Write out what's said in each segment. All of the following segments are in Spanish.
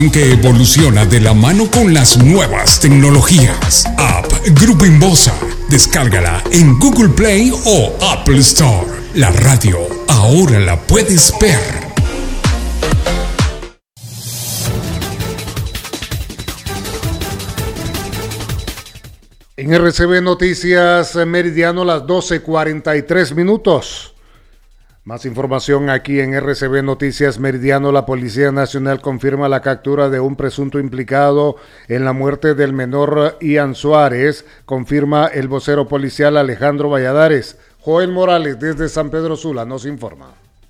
Que evoluciona de la mano con las nuevas tecnologías. App Grupo Inbosa. Descárgala en Google Play o Apple Store. La radio ahora la puedes ver. En RCB Noticias Meridiano, las 12:43 minutos. Más información aquí en RCB Noticias Meridiano. La Policía Nacional confirma la captura de un presunto implicado en la muerte del menor Ian Suárez, confirma el vocero policial Alejandro Valladares. Joel Morales desde San Pedro Sula nos informa.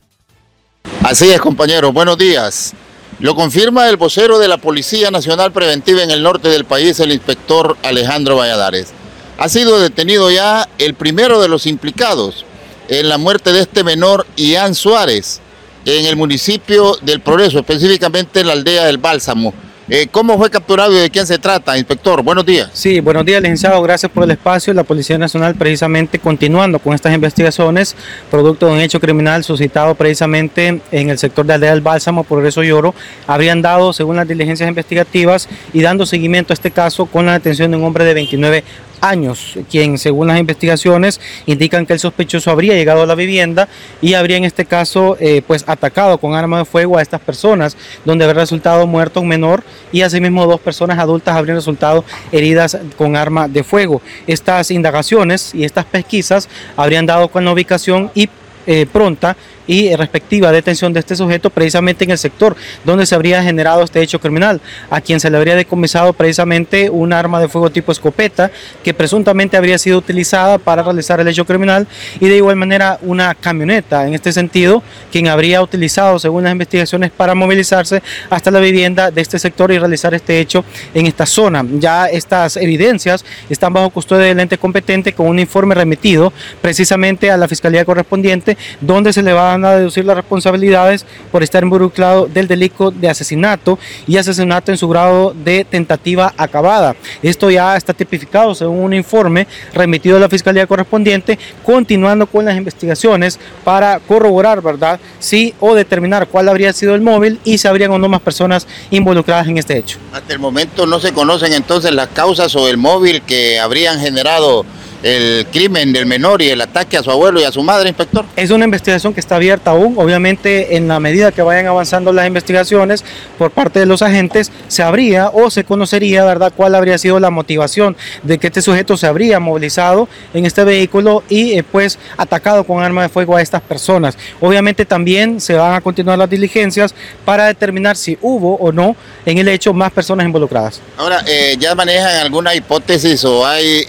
Así es, compañeros, buenos días. Lo confirma el vocero de la Policía Nacional Preventiva en el norte del país, el inspector Alejandro Valladares. Ha sido detenido ya el primero de los implicados en la muerte de este menor Ian Suárez en el municipio del Progreso, específicamente en la aldea del Bálsamo. ¿Cómo fue capturado y de quién se trata, inspector? Buenos días. Sí, buenos días, licenciado. Gracias por el espacio. La Policía Nacional, precisamente continuando con estas investigaciones, producto de un hecho criminal suscitado precisamente en el sector de la aldea del Bálsamo, Progreso y Oro, habrían dado, según las diligencias investigativas y dando seguimiento a este caso, con la detención de un hombre de 29 años, quien según las investigaciones indican que el sospechoso habría llegado a la vivienda y habría en este caso pues atacado con arma de fuego a estas personas, donde habría resultado muerto un menor y asimismo 2 personas adultas habrían resultado heridas con arma de fuego. Estas indagaciones y estas pesquisas habrían dado con la ubicación y pronta y respectiva detención de este sujeto precisamente en el sector donde se habría generado este hecho criminal, a quien se le habría decomisado precisamente un arma de fuego tipo escopeta que presuntamente habría sido utilizada para realizar el hecho criminal, y de igual manera una camioneta en este sentido, quien habría utilizado según las investigaciones para movilizarse hasta la vivienda de este sector y realizar este hecho en esta zona. Ya estas evidencias están bajo custodia del ente competente con un informe remitido precisamente a la fiscalía correspondiente, donde se le van a deducir las responsabilidades por estar involucrado del delito de asesinato y asesinato en su grado de tentativa acabada. Esto ya está tipificado según un informe remitido a la fiscalía correspondiente, continuando con las investigaciones para corroborar, ¿verdad?, sí o determinar cuál habría sido el móvil y si habrían o no más personas involucradas en este hecho. Hasta el momento no se conocen entonces las causas o el móvil que habrían generado el crimen del menor y el ataque a su abuelo y a su madre, inspector. Es una investigación que está abierta aún. Obviamente, en la medida que vayan avanzando las investigaciones por parte de los agentes, se habría o se conocería, ¿verdad?, cuál habría sido la motivación de que este sujeto se habría movilizado en este vehículo y pues atacado con arma de fuego a estas personas. Obviamente también se van a continuar las diligencias para determinar si hubo o no en el hecho más personas involucradas. Ahora, ¿ya manejan alguna hipótesis o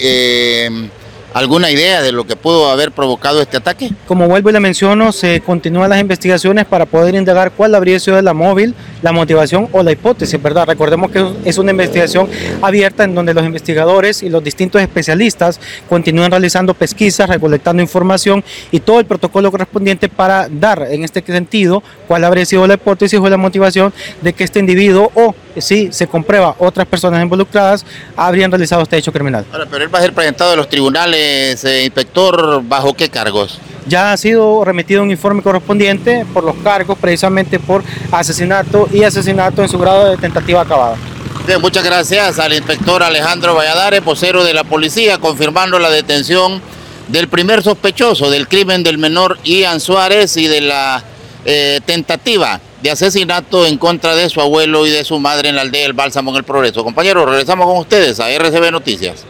hay alguna idea de lo que pudo haber provocado este ataque? Como vuelvo y le menciono, se continúan las investigaciones para poder indagar cuál habría sido la móvil, la motivación o la hipótesis, ¿verdad? Recordemos que es una investigación abierta en donde los investigadores y los distintos especialistas continúan realizando pesquisas, recolectando información y todo el protocolo correspondiente para dar en este sentido cuál habría sido la hipótesis o la motivación de que este individuo o si se comprueba otras personas involucradas habrían realizado este hecho criminal. Ahora, pero él va a ser presentado a los tribunales, inspector, ¿bajo qué cargos? Ya ha sido remitido un informe correspondiente por los cargos precisamente por asesinato y asesinato en su grado de tentativa acabada. Bien, muchas gracias al inspector Alejandro Valladares, vocero de la policía, confirmando la detención del primer sospechoso del crimen del menor Ian Suárez y de la tentativa de asesinato en contra de su abuelo y de su madre en la aldea del Bálsamo en el Progreso. Compañeros, regresamos con ustedes a RCB Noticias.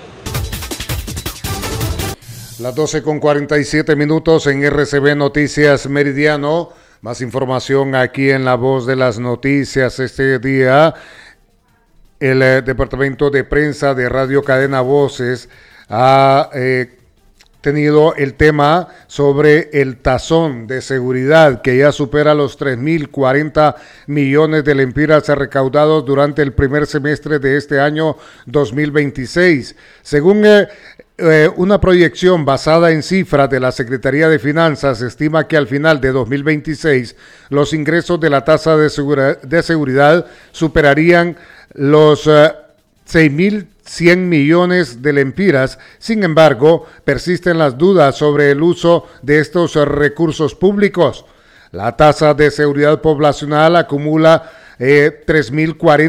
Las 12:47 minutos en RCB Noticias Meridiano. Más información aquí en La Voz de las Noticias. Este día, el Departamento de Prensa de Radio Cadena Voces ha tenido el tema sobre el tazón de seguridad que ya supera los 3.040 millones de lempiras recaudados durante el primer semestre de este año 2026. Según una proyección basada en cifras de la Secretaría de Finanzas, estima que al final de 2026 los ingresos de la tasa de seguridad superarían los 6.100 millones de lempiras. Sin embargo, persisten las dudas sobre el uso de estos recursos públicos. La tasa de seguridad poblacional acumula 3.040